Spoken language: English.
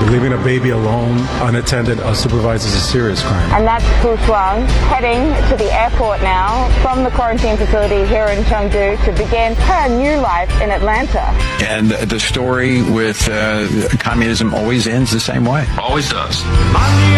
Leaving a baby alone, unattended, unsupervised is a serious crime. And that's Fu Shuang heading to the airport now from the quarantine facility here in Chengdu to begin her new life in Atlanta. And the story with communism always ends the same way. Always does.